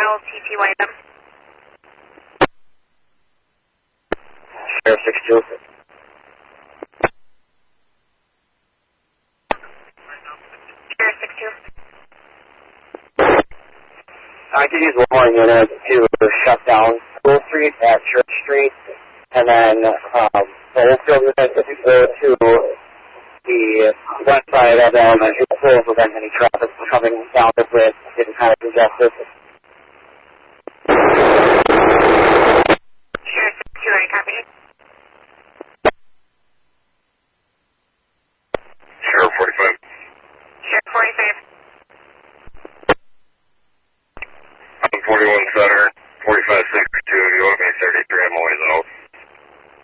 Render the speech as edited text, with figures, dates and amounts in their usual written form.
TTYM. Sheriff 62. Sheriff 62. I could use one unit to shut down School Street at Church Street, and then the Oldfield unit to go to the west side of the elementary school to prevent any traffic from coming down this way, getting kind of congested. Sheriff 62, I copy. Sheriff 45. Sheriff 45. 41 Center, 4562, you owe me 33 MOA.